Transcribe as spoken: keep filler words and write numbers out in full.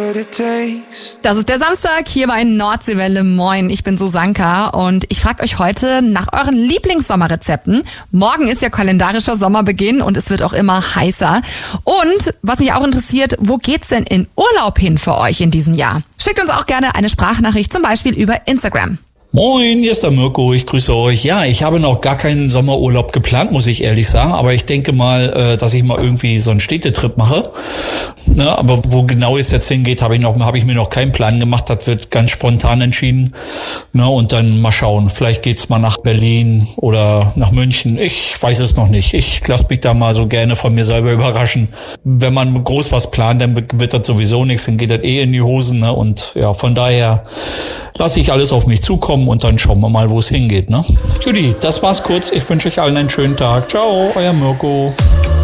Das ist der Samstag hier bei Nordseewelle. Moin, ich bin Susanka und ich frage euch heute nach euren Lieblingssommerrezepten. Morgen ist ja kalendarischer Sommerbeginn und es wird auch immer heißer. Und was mich auch interessiert, wo geht's denn in Urlaub hin für euch in diesem Jahr? Schickt uns auch gerne eine Sprachnachricht, zum Beispiel über Instagram. Moin, hier ist der Mirko, ich grüße euch. Ja, ich habe noch gar keinen Sommerurlaub geplant, muss ich ehrlich sagen, aber ich denke mal, dass ich mal irgendwie so einen Städtetrip mache. Ne, aber wo genau es jetzt hingeht, habe ich noch, habe ich mir noch keinen Plan gemacht. Das wird ganz spontan entschieden. Ne, und dann mal schauen. Vielleicht geht's mal nach Berlin oder nach München. Ich weiß es noch nicht. Ich lasse mich da mal so gerne von mir selber überraschen. Wenn man groß was plant, dann wird das sowieso nichts. Dann geht das eh in die Hosen. Ne? Und ja, von daher lasse ich alles auf mich zukommen und dann schauen wir mal, wo es hingeht. Ne? Judy, das war's kurz. Ich wünsche euch allen einen schönen Tag. Ciao, euer Mirko.